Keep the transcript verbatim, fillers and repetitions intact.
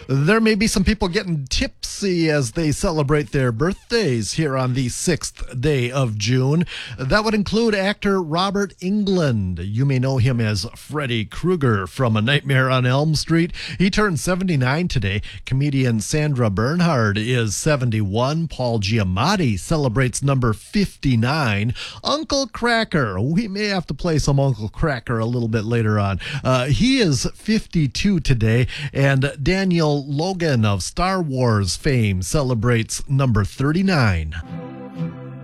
There may be some people getting tipsy as they celebrate their birthdays here on the sixth day of June. That would include actor Robert Englund. You may know him as Freddy Krueger from A Nightmare on Elm Street. He turned seventy-nine today. Comedian Sandra Bernhard is seventy-one. Paul Giamatti celebrates number fifty-nine. Uncle Kracker, we may have to play some Uncle Kracker a little bit later on. Uh, he is fifty-two today, and Daniel Logan of Star Wars fame celebrates number thirty-nine.